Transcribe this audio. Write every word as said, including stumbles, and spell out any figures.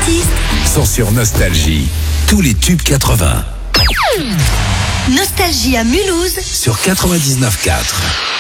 artistes sont sur Nostalgie. Tous les tubes quatre-vingts. Nostalgie à Mulhouse Sur quatre-vingt-dix-neuf virgule quatre.